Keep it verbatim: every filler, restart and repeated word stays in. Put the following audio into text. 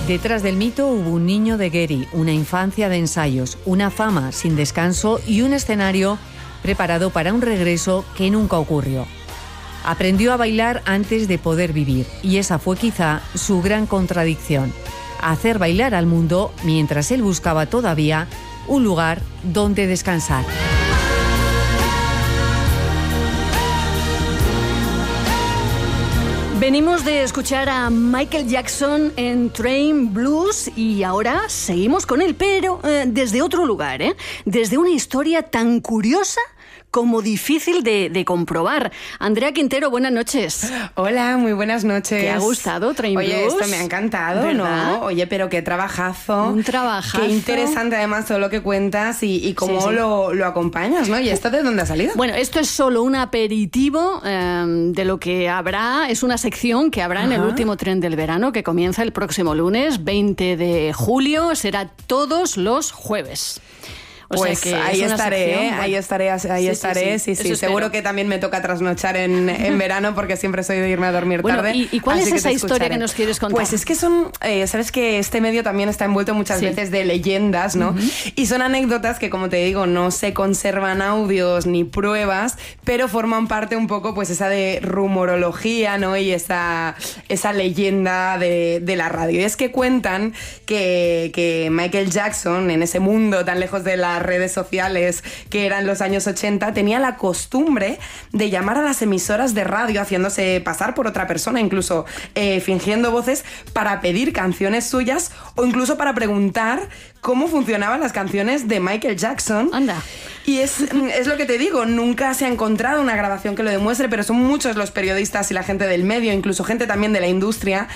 Detrás del mito hubo un niño de Gary, una infancia de ensayos, una fama sin descanso y un escenario preparado para un regreso que nunca ocurrió. Aprendió a bailar antes de poder vivir y esa fue quizá su gran contradicción, hacer bailar al mundo mientras él buscaba todavía un lugar donde descansar. Venimos de escuchar a Michael Jackson en Train Blues y ahora seguimos con él, pero eh, desde otro lugar, ¿eh? Desde una historia tan curiosa como difícil de, de comprobar. Andrea Quintero, buenas noches. Hola, muy buenas noches. ¿Te ha gustado Train Blues? Oye, esto me ha encantado, ¿verdad? ¿no? Oye, pero qué trabajazo. Un trabajazo. Qué interesante además todo lo que cuentas y, y cómo sí, sí. Lo, lo acompañas, ¿no? ¿Y esto de dónde ha salido? Bueno, esto es solo un aperitivo eh, de lo que habrá. Es una sección que habrá Ajá. en el último tren del verano que comienza el próximo lunes, veinte de julio. Será todos los jueves. O pues sea que ahí, estaré, sección, ¿eh? bueno. ahí estaré, ahí sí, estaré, sí, sí, sí. Seguro que también me toca trasnochar en, en verano porque siempre soy de irme a dormir bueno, tarde. ¿Y, y cuál es esa historia que nos quieres contar? Pues es que son, eh, sabes que este medio también está envuelto muchas sí. veces de leyendas, ¿no? Uh-huh. Y son anécdotas que, como te digo, no se conservan audios ni pruebas, pero forman parte un poco, pues, esa de rumorología, ¿no? Y esa, esa leyenda de, de la radio. Y es que cuentan que, que Michael Jackson, en ese mundo tan lejos de las redes sociales, que eran los años ochenta, tenía la costumbre de llamar a las emisoras de radio haciéndose pasar por otra persona, incluso eh, fingiendo voces para pedir canciones suyas o incluso para preguntar cómo funcionaban las canciones de Michael Jackson. Anda. Y es, es lo que te digo, nunca se ha encontrado una grabación que lo demuestre, pero son muchos los periodistas y la gente del medio, incluso gente también de la industria,